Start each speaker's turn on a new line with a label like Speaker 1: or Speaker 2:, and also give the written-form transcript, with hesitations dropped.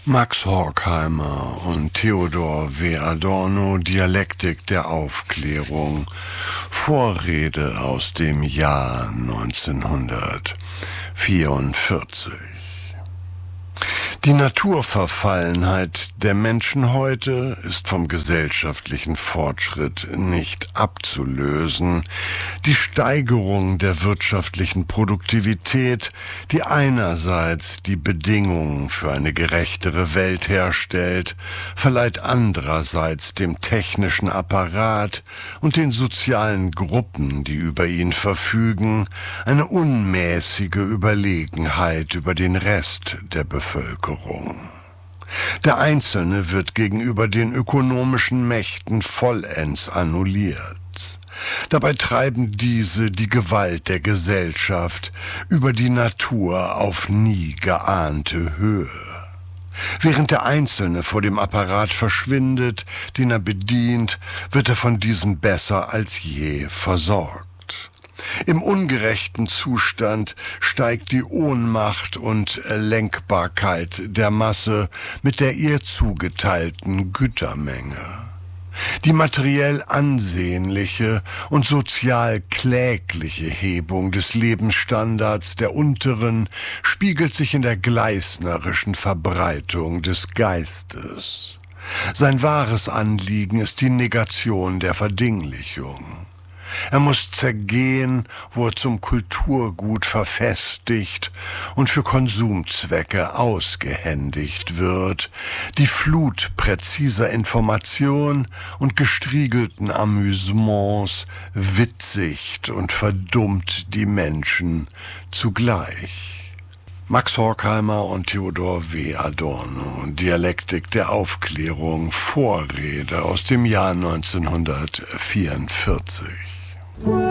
Speaker 1: Max Horkheimer und Theodor W. Adorno, Dialektik der Aufklärung, Vorrede aus dem Jahr 1944. Die Naturverfallenheit der Menschen heute ist vom gesellschaftlichen Fortschritt nicht abzulösen. Die Steigerung der wirtschaftlichen Produktivität, die einerseits die Bedingungen für eine gerechtere Welt herstellt, verleiht andererseits dem technischen Apparat und den sozialen Gruppen, die über ihn verfügen, eine unmäßige Überlegenheit über den Rest der Bevölkerung. Der Einzelne wird gegenüber den ökonomischen Mächten vollends annulliert. Dabei treiben diese die Gewalt der Gesellschaft über die Natur auf nie geahnte Höhe. Während der Einzelne vor dem Apparat verschwindet, den er bedient, wird er von diesem besser als je versorgt. Im ungerechten Zustand steigt die Ohnmacht und Lenkbarkeit der Masse mit der ihr zugeteilten Gütermenge. Die materiell ansehnliche und sozial klägliche Hebung des Lebensstandards der Unteren spiegelt sich in der gleisnerischen Verbreitung des Geistes. Sein wahres Anliegen ist die Negation der Verdinglichung. Er muss zergehen, wo er zum Kulturgut verfestigt und für Konsumzwecke ausgehändigt wird. Die Flut präziser Information und gestriegelten Amüsements witzigt und verdummt die Menschen zugleich. Max Horkheimer und Theodor W. Adorno, Dialektik der Aufklärung, Vorrede aus dem Jahr 1944.